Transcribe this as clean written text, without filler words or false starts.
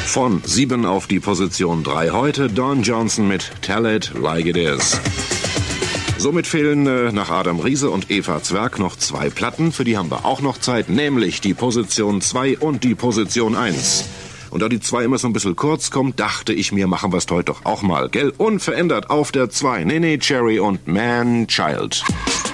Von 7 auf die Position 3 heute Don Johnson mit Tell It Like It Is. Somit fehlen nach Adam Riese und Eva Zwerg noch 2 Platten, für die haben wir auch noch Zeit, nämlich die Position 2 und die Position 1. Und da die 2 immer so ein bisschen kurz kommt, dachte ich mir, machen wir es heute doch auch mal, gell? Unverändert auf der 2, Nene Cherry und Man Child.